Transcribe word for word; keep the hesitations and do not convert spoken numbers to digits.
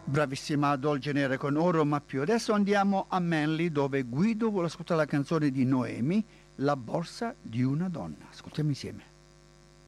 Bravissima Dolcenera con Oro ma più. Adesso andiamo a Manly dove Guido vuole ascoltare la canzone di Noemi, La borsa di una donna. Ascoltiamo insieme.